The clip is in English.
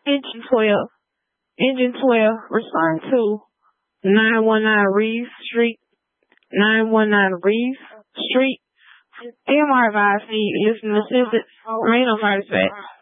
Engine 12. Engine 12, respond to 919 Reeves Street. 919 Reeves Street. AMR advised me, listen to snippets, remain on participate.